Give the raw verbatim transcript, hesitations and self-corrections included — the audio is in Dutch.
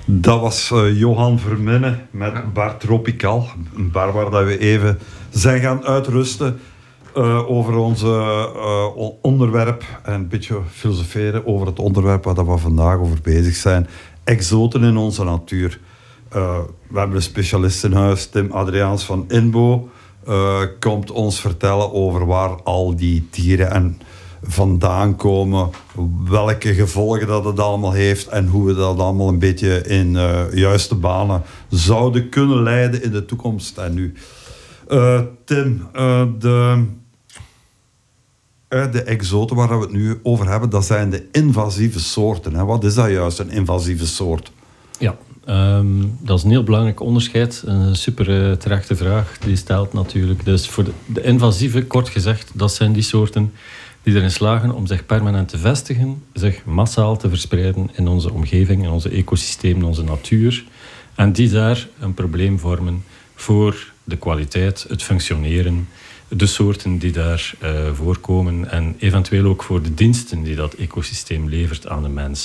Dat was uh, Johan Verminne met ja. Bar Tropical. Een bar waar dat we even zijn gaan uitrusten uh, over onze uh, onderwerp en een beetje filosoferen over het onderwerp waar dat we vandaag over bezig zijn. Exoten in onze natuur. Uh, we hebben een specialist in huis, Tim Adriaans van Inbo. Uh, komt ons vertellen over waar al die dieren en vandaan komen, welke gevolgen dat het allemaal heeft en hoe we dat allemaal een beetje in uh, juiste banen zouden kunnen leiden in de toekomst en nu. Uh, Tim, uh, de, uh, de exoten waar we het nu over hebben, dat zijn de invasieve soorten. Hè? Wat is dat juist, een invasieve soort? Ja, um, dat is een heel belangrijk onderscheid. Een super uh, terechte vraag die stelt natuurlijk. Dus voor de, de invasieve, kort gezegd, dat zijn die soorten die erin slagen om zich permanent te vestigen, zich massaal te verspreiden in onze omgeving, in onze ecosysteem, in onze natuur. En die daar een probleem vormen voor de kwaliteit, het functioneren, de soorten die daar uh, voorkomen en eventueel ook voor de diensten die dat ecosysteem levert aan de mens.